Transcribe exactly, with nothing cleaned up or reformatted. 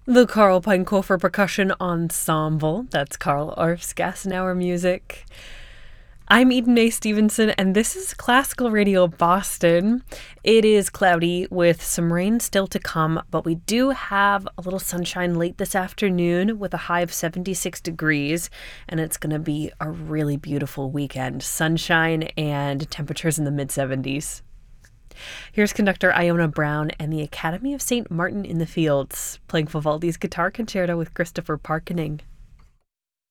The Carl Pinekofer Percussion Ensemble. That's Carl Orff's Gassenauer music. I'm Eden A. Stevenson, and this is Classical Radio Boston. It is cloudy with some rain still to come, but we do have a little sunshine late this afternoon with a high of seventy-six degrees, and it's going to be a really beautiful weekend. Sunshine and temperatures in the mid-seventies. Here's conductor Iona Brown and the Academy of Saint Martin in the Fields, playing Vivaldi's Guitar Concerto with Christopher Parkening.